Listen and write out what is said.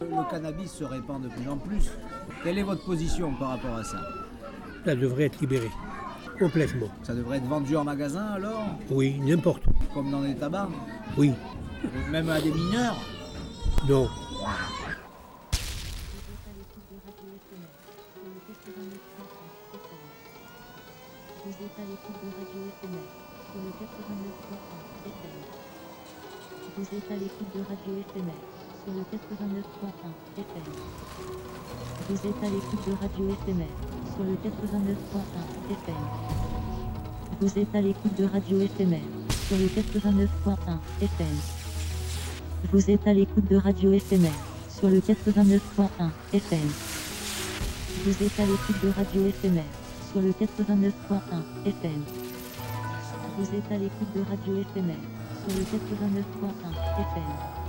Le cannabis se répand de plus en plus. Quelle est votre position par rapport à ça? Ça devrait être libéré, complètement. Ça devrait être vendu en magasin alors? Oui, n'importe où. Comme dans les tabacs? Oui, Même à des mineurs? non. Vous êtes à l'écoute de Radio FMR sur le 89.1 FM. Vous êtes à l'écoute de Radio FMR sur le 89.1 FM. Vous êtes à l'écoute de Radio FMR sur le 89.1 FM. Vous êtes à l'écoute de Radio FMR sur le 89.1 FM. Vous êtes à l'écoute de Radio FMR sur le 89.1 FM. Vous êtes à l'écoute de Radio FMR sur le 89.1 FM. Vous êtes à l'écoute de Radio FMR sur le 89.1 FM.